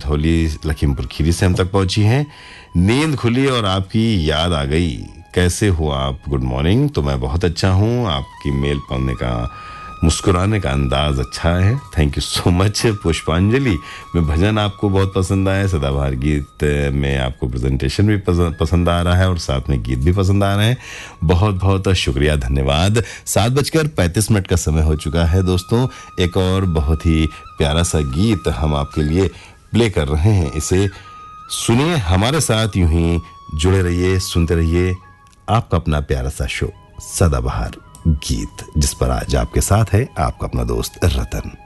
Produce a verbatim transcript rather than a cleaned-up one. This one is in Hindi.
हथौली लखीमपुर खीरी से हम तक पहुंची हैं। नींद खुली और आपकी याद आ गई, कैसे हो आप, गुड मॉर्निंग। तो मैं बहुत अच्छा हूं, आपकी मेल पढ़ने का, मुस्कुराने का अंदाज अच्छा है, थैंक यू सो मच। पुष्पांजलि में भजन आपको बहुत पसंद आया, सदाबहार गीत में आपको प्रेजेंटेशन भी पसंद आ रहा है और साथ में गीत भी पसंद आ रहे हैं, बहुत बहुत शुक्रिया, धन्यवाद। सात बजकर पैंतीस मिनट का समय हो चुका है दोस्तों, एक और बहुत ही प्यारा सा गीत हम आपके लिए प्ले कर रहे हैं, इसे सुनिए, हमारे साथ यूं ही जुड़े रहिए, सुनते रहिए आपका अपना प्यारा सा शो सदाबहार गीत, जिस पर आज आपके साथ है आपका अपना दोस्त रतन।